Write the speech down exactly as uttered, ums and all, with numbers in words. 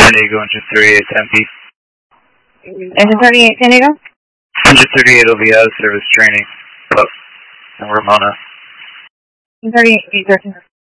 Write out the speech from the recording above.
San Diego, engine thirty-eight Tempe. Engine thirty-eight San Diego? Engine thirty-eight will be out of service training. Up in Ramona. Engine thirty-eight,